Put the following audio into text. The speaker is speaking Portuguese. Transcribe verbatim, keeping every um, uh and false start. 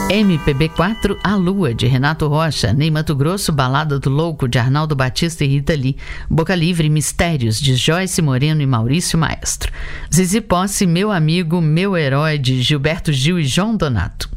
M P B quatro, A Lua, de Renato Rocha. Ney Matogrosso, Balada do Louco, de Arnaldo Batista e Rita Lee. Boca Livre, Mistérios, de Joyce Moreno e Maurício Maestro. Zizi Posse, Meu Amigo, Meu Herói, de Gilberto Gil e João Donato.